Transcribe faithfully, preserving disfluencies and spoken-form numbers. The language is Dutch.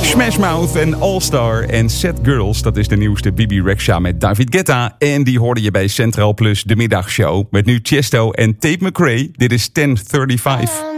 Smash Mouth en All Star en Set Girls. Dat is de nieuwste Bibi Rexha met David Guetta. En die hoorde je bij Centraal Plus, de middagshow. Met nu Tiesto en Tate McRae. Dit is tien vijfendertig.